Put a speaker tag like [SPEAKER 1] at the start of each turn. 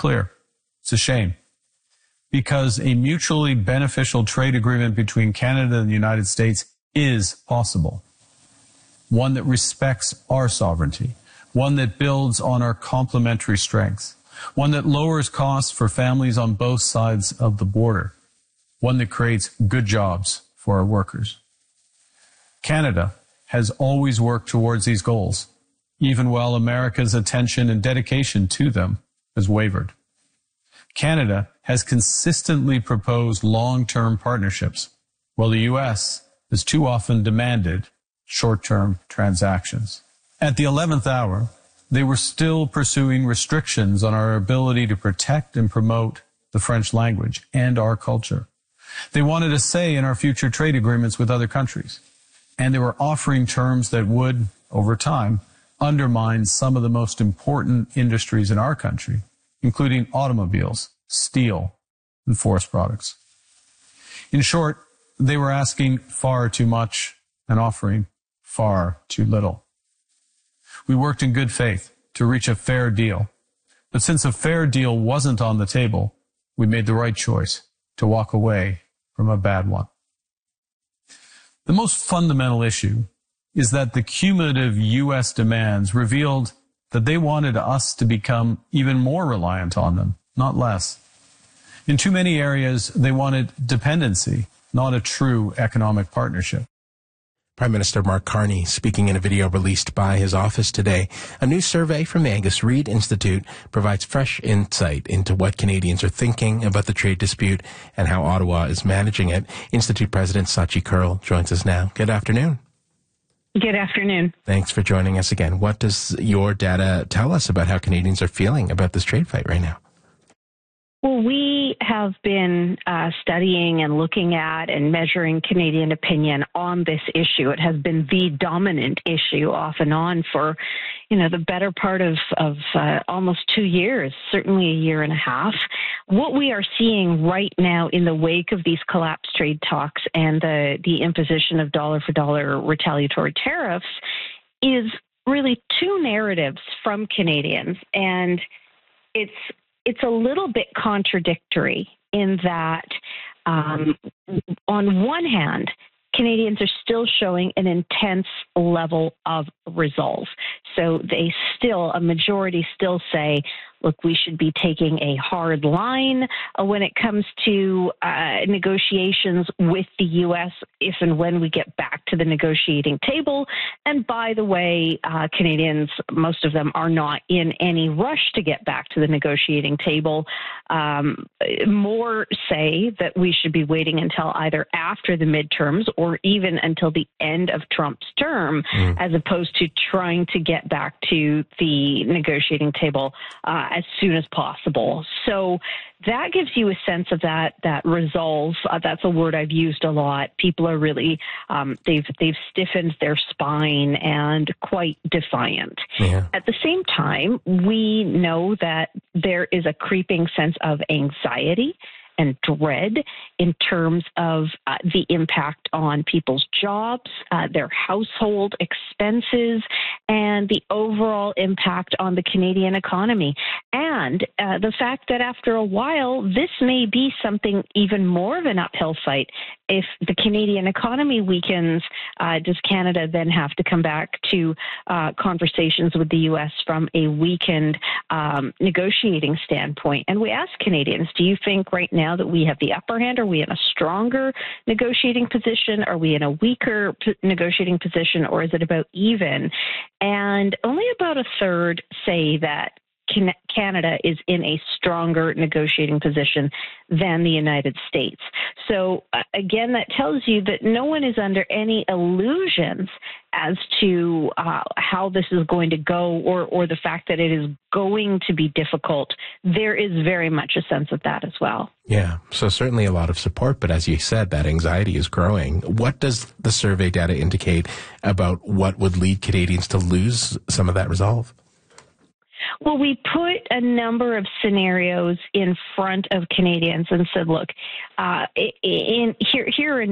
[SPEAKER 1] clear. It's a shame. Because a mutually beneficial trade agreement between Canada and the United States is possible. One that respects our sovereignty. One that builds on our complementary strengths. One that lowers costs for families on both sides of the border. One that creates good jobs for our workers. Canada has always worked towards these goals, even while America's attention and dedication to them has wavered. Canada has consistently proposed long-term partnerships, while the U.S. has too often demanded short-term transactions. At the 11th hour, they were still pursuing restrictions on our ability to protect and promote the French language and our culture. They wanted a say in our future trade agreements with other countries, and they were offering terms that would, over time, undermine some of the most important industries in our country, including automobiles, steel, and forest products. In short, they were asking far too much and offering far too little. We worked in good faith to reach a fair deal, but since a fair deal wasn't on the table, we made the right choice to walk away from a bad one. The most fundamental issue is that the cumulative U.S. demands revealed that they wanted us to become even more reliant on them, not less. In too many areas, they wanted dependency, not a true economic partnership.
[SPEAKER 2] Prime Minister Mark Carney speaking in a video released by his office today. A new survey from the Angus Reid Institute provides fresh insight into what Canadians are thinking about the trade dispute and how Ottawa is managing it. Institute President Sachi Kurl joins us now. Good afternoon.
[SPEAKER 3] Good afternoon.
[SPEAKER 2] Thanks for joining us again. What does your data tell us about how Canadians are feeling about this trade fight right now?
[SPEAKER 3] Well, we have been studying and looking at and measuring Canadian opinion on this issue. It has been the dominant issue off and on for, the better part of almost 2 years, certainly a year and a half. What we are seeing right now in the wake of these collapsed trade talks and the imposition of dollar-for-dollar retaliatory tariffs is really two narratives from Canadians, and it's a little bit contradictory in that, on one hand, Canadians are still showing an intense level of resolve. So a majority still say, look, we should be taking a hard line when it comes to negotiations with the U.S. if and when we get back to the negotiating table. And by the way, Canadians, most of them are not in any rush to get back to the negotiating table. More say that we should be waiting until either after the midterms or even until the end of Trump's term, as opposed to trying to get back to the negotiating table as soon as possible. So that gives you a sense of that resolve. That's a word I've used a lot. People are really, they've stiffened their spine and quite defiant. Yeah. At the same time, we know that there is a creeping sense of anxiety and dread in terms of the impact on people's jobs, their household expenses, and the overall impact on the Canadian economy. And the fact that after a while, this may be something even more of an uphill fight. If the Canadian economy weakens, does Canada then have to come back to conversations with the U.S. from a weakened negotiating standpoint? And we ask Canadians, do you think right now that we have the upper hand? Are we in a stronger negotiating position? Are we in a weaker negotiating position, or is it about even? And only about a third say that Canada is in a stronger negotiating position than the United States. So again, that tells you that no one is under any illusions as to how this is going to go, or the fact that it is going to be difficult. There is very much a sense of that as well.
[SPEAKER 2] Yeah, so certainly a lot of support, but as you said, that anxiety is growing. What does the survey data indicate about what would lead Canadians to lose some of that resolve?
[SPEAKER 3] Well, we put a number of scenarios in front of Canadians and said, look, here in